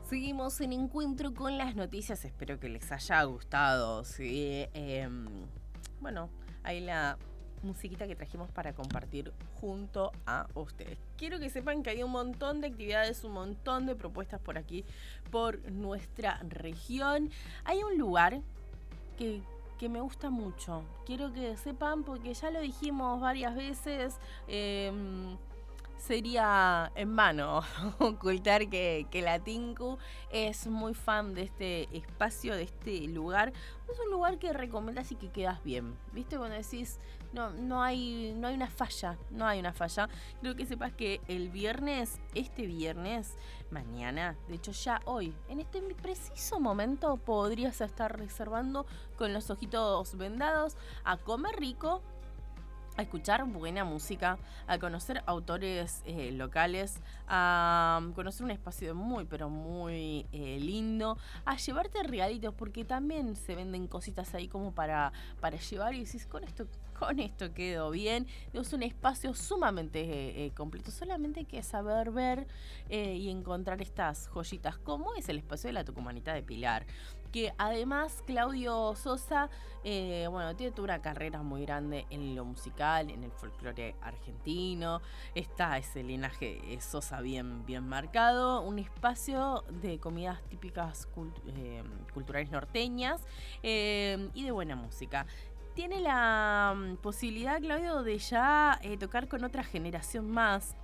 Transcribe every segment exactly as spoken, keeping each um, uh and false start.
Seguimos en encuentro con las noticias, espero que les haya gustado. ¿Sí? Eh, bueno, ahí la musiquita que trajimos para compartir junto a ustedes. Quiero que sepan que hay un montón de actividades, un montón de propuestas por aquí, por nuestra región. Hay un lugar que, que me gusta mucho. Quiero que sepan porque ya lo dijimos varias veces. Eh, Sería en vano ocultar que, que la Tinku es muy fan de este espacio, de este lugar. Es un lugar que recomendás y que quedas bien. ¿Viste? Cuando decís, no, no hay, no hay una falla, no hay una falla. Quiero que sepas que el viernes, este viernes, mañana, de hecho ya hoy, en este preciso momento, podrías estar reservando con los ojitos vendados a comer rico, a escuchar buena música, a conocer autores eh, locales, a conocer un espacio muy, pero muy eh, lindo, a llevarte regalitos, porque también se venden cositas ahí como para, para llevar y decís, con esto, con esto quedo bien. Es un espacio sumamente eh, eh, completo, solamente hay que saber ver eh, y encontrar estas joyitas, como es el espacio de la Tucumanita de Pilar, que además Claudio Sosa, eh, bueno, tiene toda una carrera muy grande en lo musical, en el folclore argentino. Está ese linaje eh, Sosa bien, bien marcado. Un espacio de comidas típicas cult eh, culturales norteñas eh, y de buena música. Tiene la um, posibilidad, Claudio, de ya eh, tocar con otra generación más.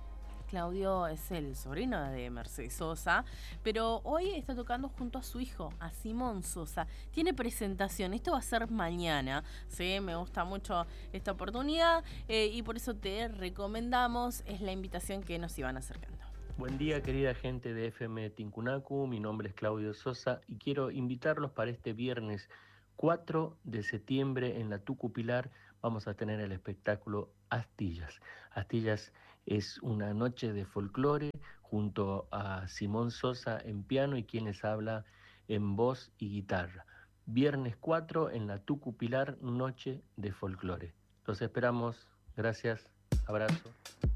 Claudio es el sobrino de Mercedes Sosa, pero hoy está tocando junto a su hijo, a Simón Sosa. Tiene presentación, esto va a ser mañana, ¿sí? Me gusta mucho esta oportunidad eh, y por eso te recomendamos, es la invitación que nos iban acercando. Buen día, querida gente de F M Tincunacu, mi nombre es Claudio Sosa y quiero invitarlos para este viernes cuatro de septiembre en la Tucu Pilar. Vamos a tener el espectáculo Astillas. Astillas es una noche de folclore junto a Simón Sosa en piano y quien les habla en voz y guitarra. Viernes cuatro en la Tucu Pilar, noche de folclore. Los esperamos. Gracias. Abrazo.